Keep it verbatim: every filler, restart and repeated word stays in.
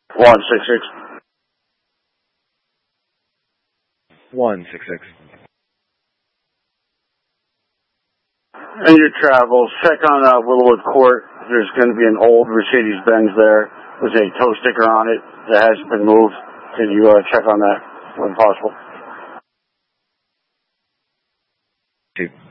one six six. one six six. In your travels, check on uh, Willowwood Court. There's going to be an old Mercedes-Benz there with a tow sticker on it that hasn't been moved. Can you uh, check on that when possible? Two.